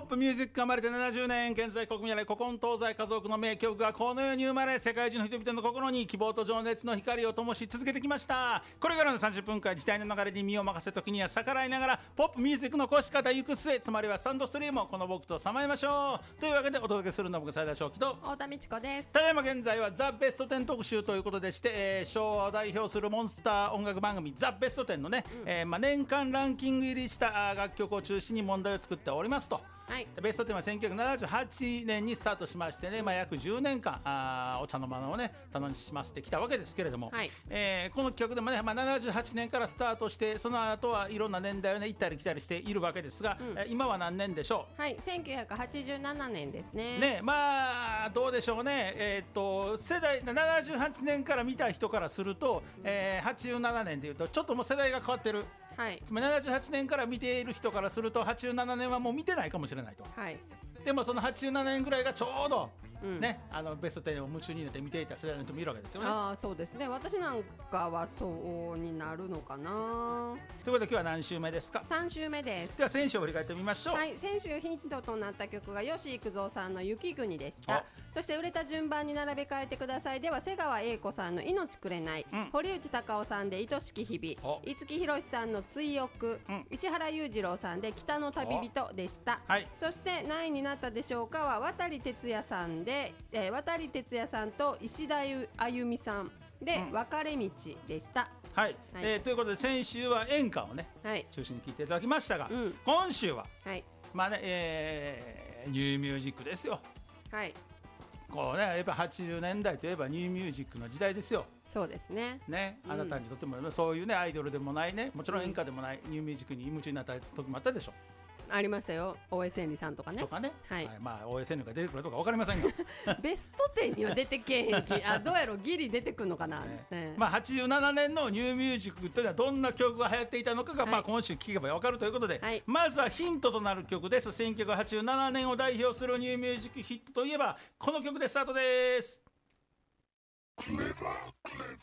ップミュージックが生まれて70年、現在国民や古今東西数多くの名曲がこの世に生まれ、世界中の人々の心に希望と情熱の光を灯し続けてきました。これからの30分間、時代の流れに身を任せ、時には逆らいながらポップミュージックの越し方行く末、つまりはサンドストリームをこの僕とさまえましょうというわけで、お届けするのは僕斉田正樹と太田美智子です。 ただいま現在はザ・ベスト10特集ということでして、昭和を代表するモンスター音楽番組ザ・ベスト10のね、年間ランキング入りした楽曲を中心に問題を作っておりますと。はい、ベスト10は1978年にスタートしましてね、約10年間お茶の間をね楽しませてきたわけですけれども、はい、この企画でもね、78年からスタートして、その後はいろんな年代をね行ったり来たりしているわけですが、今は何年でしょう。 はい、1987年ですね。 ね、どうでしょうね、世代78年から見た人からすると、87年でいうとちょっともう世代が変わってる。はい、つまり78年から見ている人からすると87年はもう見てないかもしれないと、はい、でもその87年ぐらいがちょうど、ね、ベスト10を夢中になって見ていた世代の人もいるわけですよね。 そうですね、私なんかはそうになるのかな。 ということで今日は何週目ですか。 3週目です。 では先週を振り返ってみましょう。 はい、先週ヒントとなった曲が吉幾三さんの雪国でした。そして売れた順番に並べ替えてくださいでは、瀬川瑛子さんの命くれない、堀内孝雄さんで愛しき日々、五木ひろしさんの追憶、石原裕次郎さんで北の旅人でした。はい、そして何位になったでしょうかは渡哲也さんで、渡哲也さんと石田あゆみさんで、分かれ道でした。はい、 ということで先週は演歌をね、中心に聴いていただきましたが、今週は、ニューミュージックですよ。はい、こうね、やっぱ80年代といえばニューミュージックの時代ですよ。 そうですね。 あなたにとってもそういうね、アイドルでもないね、もちろん演歌でもない、ニューミュージックに夢中になった時もあったでしょ。 ありましたよ、大江千里さんとかね。 とかね、はい、大江千里が出てくるとか分かりませんがベスト10には出てけえへんどうやろう、ギリ出てくるのかな、 87年のニューミュージックというのはどんな曲が流行っていたのかが、今週聞けば分かるということで、まずはヒントとなる曲です。1987年を代表するニューミュージックヒットといえばこの曲でスタートです。クレバークレバー